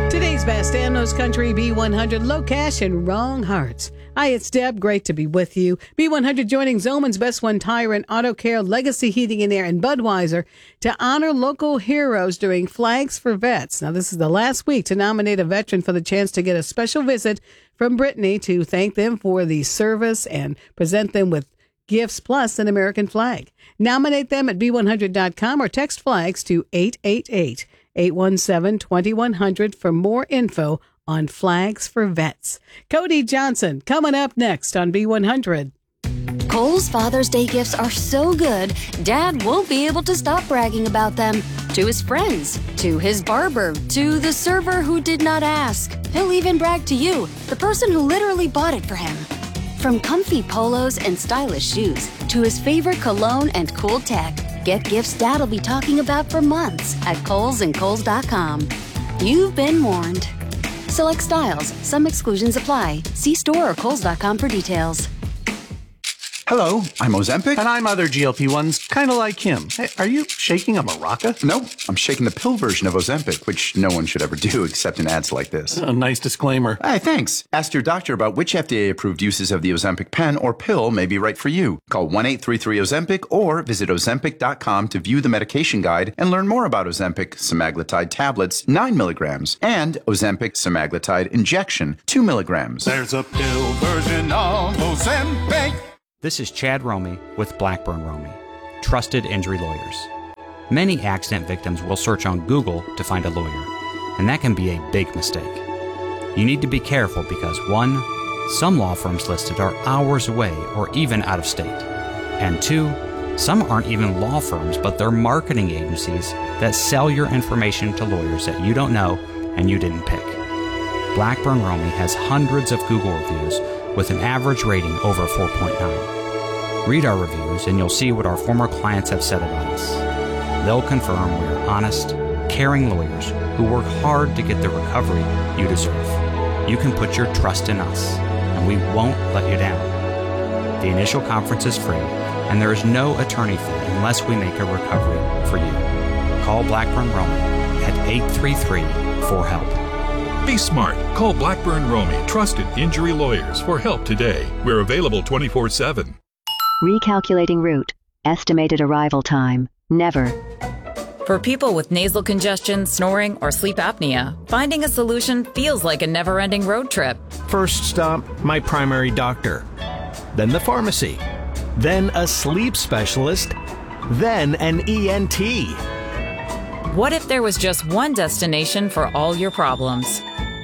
Today's best Amnos Country B100 Low Cash and Wrong Hearts. Hi, it's Deb. Great to be with you. B100 joining Zoman's Best One Tire and Auto Care, Legacy Heating and Air, and Budweiser to honor local heroes during Flags for Vets. Now, this is the last week to nominate a veteran for the chance to get a special visit from Brittany to thank them for the service and present them with gifts plus an American flag. Nominate them at b100.com or text flags to 888-817-2100 for more info on Flags for Vets. Cody Johnson coming up next on B100. Kohl's Father's Day gifts are so good, Dad won't be able to stop bragging about them. To his friends, to his barber, to the server who did not ask. He'll even brag to you, the person who literally bought it for him. From comfy polos and stylish shoes to his favorite cologne and cool tech, get gifts Dad'll be talking about for months at Kohl's and Kohls.com. You've been warned. Select styles. Some exclusions apply. See store or Kohls.com for details. Hello, I'm Ozempic. And I'm other GLP-1s, kind of like him. Hey, are you shaking a maraca? No, I'm shaking the pill version of Ozempic, which no one should ever do except in ads like this. A nice disclaimer. Hey, thanks. Ask your doctor about which FDA-approved uses of the Ozempic pen or pill may be right for you. Call 1-833-OZEMPIC or visit Ozempic.com to view the medication guide and learn more about Ozempic semaglutide tablets, 9 milligrams, and Ozempic semaglutide injection, 2 milligrams. There's a pill version of Ozempic. This is Chad Romey with Blackburn Romey, trusted injury lawyers. Many accident victims will search on Google to find a lawyer, and that can be a big mistake. You need to be careful because 1, some law firms listed are hours away or even out of state, and 2, some aren't even law firms but they're marketing agencies that sell your information to lawyers that you don't know and you didn't pick. Blackburn Romey has hundreds of Google reviews with an average rating over 4.9. Read our reviews and you'll see what our former clients have said about us. They'll confirm we're honest, caring lawyers who work hard to get the recovery you deserve. You can put your trust in us, and we won't let you down. The initial conference is free, and there is no attorney fee unless we make a recovery for you. Call Blackburn Romey at 833-4HELP. Be smart. Call Blackburn Romey, trusted injury lawyers, for help today. We're available 24/7. Recalculating route. Estimated arrival time. Never. For people with nasal congestion, snoring, or sleep apnea, finding a solution feels like a never-ending road trip. First stop, my primary doctor. Then the pharmacy. Then a sleep specialist. Then an ENT. What if there was just one destination for all your problems?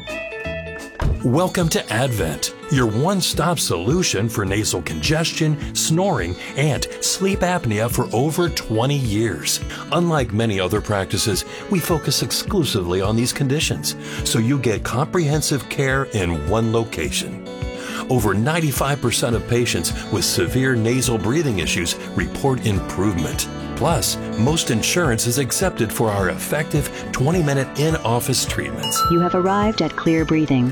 Welcome to Advent, your one-stop solution for nasal congestion, snoring, and sleep apnea for over 20 years. Unlike many other practices, we focus exclusively on these conditions, so you get comprehensive care in one location. Over 95% of patients with severe nasal breathing issues report improvement. Plus, most insurance is accepted for our effective 20-minute in-office treatments. You have arrived at Clear Breathing.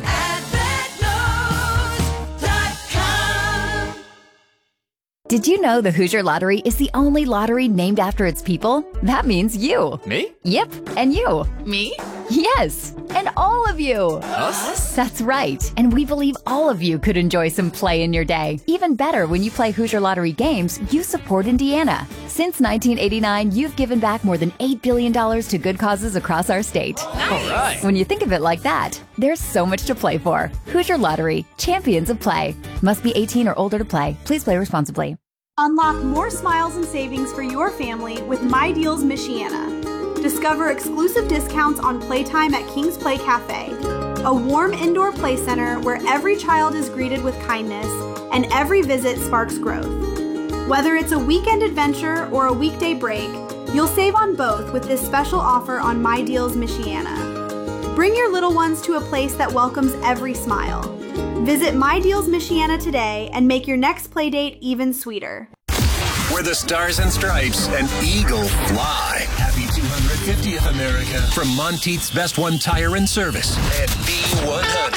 Did you know the Hoosier Lottery is the only lottery named after its people? That means you. Me? Yep, and you. Me? Yes, and all of you. Us? That's right, and we believe all of you could enjoy some play in your day. Even better, when you play Hoosier Lottery games, you support Indiana. Since 1989, you've given back more than $8 billion to good causes across our state. Nice. All right. When you think of it like that, there's so much to play for. Hoosier Lottery, champions of play. Must be 18 or older to play. Please play responsibly. Unlock more smiles and savings for your family with My Deals Michiana. Discover exclusive discounts on playtime at King's Play Cafe, a warm indoor play center where every child is greeted with kindness and every visit sparks growth. Whether it's a weekend adventure or a weekday break, you'll save on both with this special offer on My Deals Michiana. Bring your little ones to a place that welcomes every smile. Visit My Deals Michiana today and make your next play date even sweeter. Where the stars and stripes and eagle fly. Happy 250th America from Monteith's Best One Tire and Service at B100.